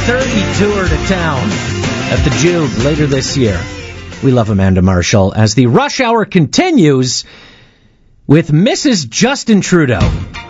30 tour to town at the Jude later this year. We love Amanda Marshall as the rush hour continues with Mrs. Justin Trudeau.